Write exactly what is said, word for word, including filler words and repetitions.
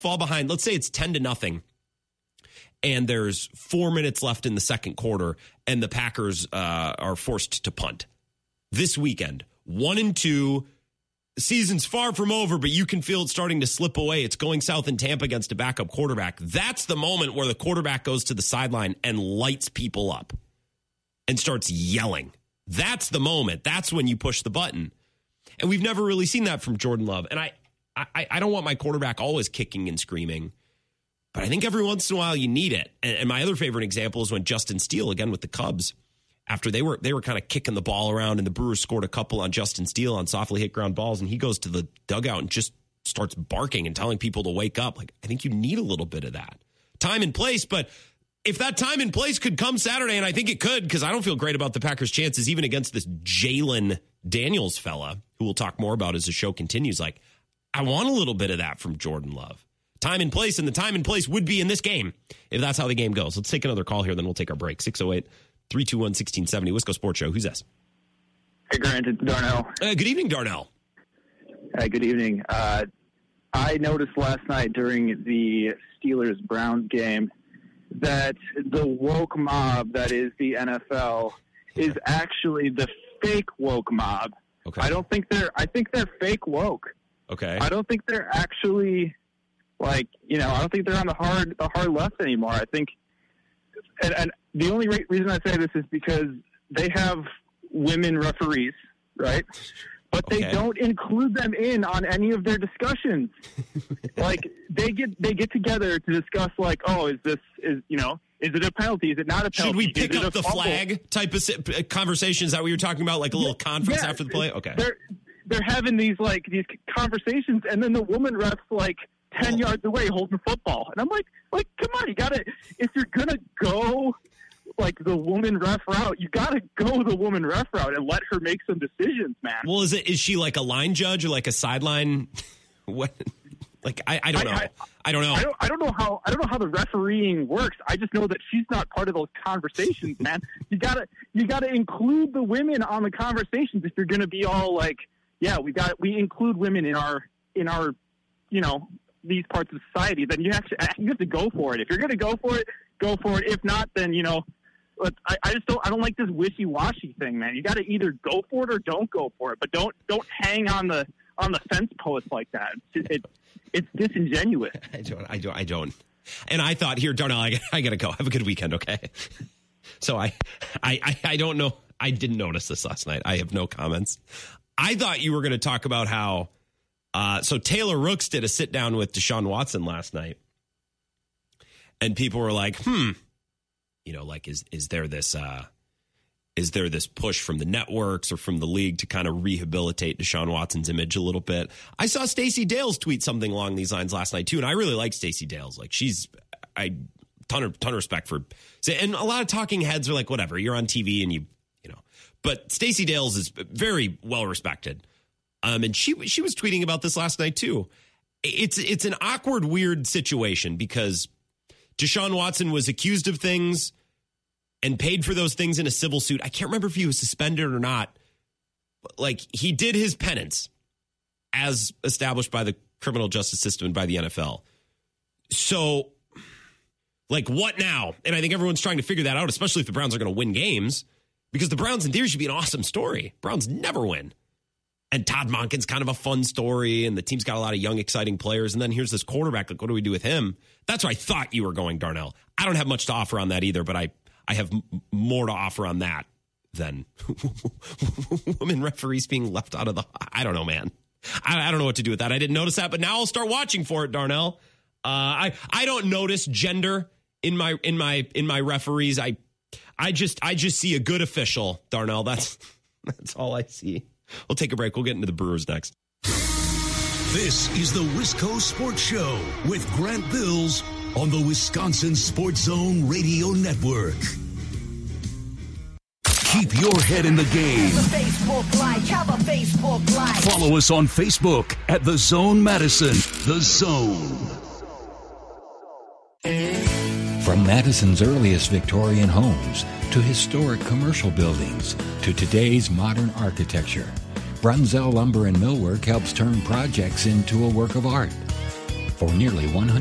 fall behind. Let's say it's ten to nothing. And there's four minutes left in the second quarter, and the Packers uh, are forced to punt. This weekend, one and two, the season's far from over, but you can feel it starting to slip away. It's going south in Tampa against a backup quarterback. That's the moment where the quarterback goes to the sideline and lights people up and starts yelling. That's the moment. That's when you push the button. And we've never really seen that from Jordan Love. And I, I, I don't want my quarterback always kicking and screaming. But I think every once in a while you need it. And, and my other favorite example is when Justin Steele, again with the Cubs, after they were they were kind of kicking the ball around and the Brewers scored a couple on Justin Steele on softly hit ground balls, and he goes to the dugout and just starts barking and telling people to wake up. Like, I think you need a little bit of that. Time and place, but if that time and place could come Saturday, and I think it could, because I don't feel great about the Packers' chances even against this Jalen Daniels fella, who we'll talk more about as the show continues. Like, I want a little bit of that from Jordan Love. Time and place, and the time and place would be in this game if that's how the game goes. Let's take another call here, then we'll take our break. six oh eight, three two one, one six seven oh, Wisco Sports Show. Who's this? Hey, Grant, it's Darnell. Uh, good evening, Darnell. Hey, good evening. Uh, I noticed last night during the Steelers-Browns game that the woke mob that is the N F L is actually the fake woke mob. Okay. I don't think they're, I think they're fake woke. Okay. I don't think they're actually... Like, you know, I don't think they're on the hard the hard left anymore. I think, and, and the only re- reason I say this is because they have women referees, right? But they okay. don't include them in on any of their discussions. Like, they get they get together to discuss, like, oh, is this, is you know, is it a penalty? Is it not a penalty? Should we pick is up the fumble? flag type of conversation? Is that what you're talking about? Like a little conference yeah, after the play? Okay. They're, they're having these, like, these conversations, and then the woman ref's, like, ten yards away holding the football. And I'm like, like, come on, you gotta, if you're gonna go like the woman ref route, you gotta go the woman ref route and let her make some decisions, man. Well, is it, is she like a line judge or like a sideline? What? Like, I, I don't know. I, I, I don't know. I don't, I don't know how, I don't know how the refereeing works. I just know that she's not part of those conversations, man. You gotta, you gotta include the women on the conversations if you're gonna be all like, yeah, we got, we include women in our, in our, you know, these parts of society, then you actually you have to go for it. If you're going to go for it, go for it. If not, then, you know, I, I just don't, I don't like this wishy-washy thing, man. You got to either go for it or don't go for it, but don't, don't hang on the, on the fence post like that. It's, it, it's disingenuous. I don't, I don't, I don't. And I thought, here, Darnell, I, I got to go. Have a good weekend. Okay. So I, I, I, I don't know. I didn't notice this last night. I have no comments. I thought you were going to talk about how, Uh, so Taylor Rooks did a sit down with Deshaun Watson last night, and people were like, "Hmm, you know, like is is there this uh, is there this push from the networks or from the league to kind of rehabilitate Deshaun Watson's image a little bit?" I saw Stacey Dales tweet something along these lines last night too, and I really like Stacey Dales. Like she's, I ton of ton of respect for, and a lot of talking heads are like, whatever, you're on T V and you, you know, but Stacey Dales is very well respected. Um, and she she was tweeting about this last night, too. It's it's an awkward, weird situation because Deshaun Watson was accused of things and paid for those things in a civil suit. I can't remember if he was suspended or not. Like, he did his penance as established by the criminal justice system and by the N F L. So, like, what now? And I think everyone's trying to figure that out, especially if the Browns are going to win games, because the Browns, in theory, should be an awesome story. Browns never win. And Todd Monken's kind of a fun story, and the team's got a lot of young, exciting players. And then here's this quarterback. Like, what do we do with him? That's where I thought you were going, Darnell. I don't have much to offer on that either, but I, I have m- more to offer on that than women referees being left out of the... I don't know, man. I, I don't know what to do with that. I didn't notice that, but now I'll start watching for it, Darnell. Uh, I I don't notice gender in my in my in my referees. I I just I just see a good official, Darnell. That's that's all I see. We'll take a break. We'll get into the Brewers next. This is the Wisco Sports Show with Grant Bills on the Wisconsin Sports Zone Radio Network. Keep your head in the game. Have a Facebook like, have a Facebook like. Follow us on Facebook at The Zone Madison. The Zone. From Madison's earliest Victorian homes to historic commercial buildings to today's modern architecture, Brunzell Lumber and Millwork helps turn projects into a work of art. For nearly one hundred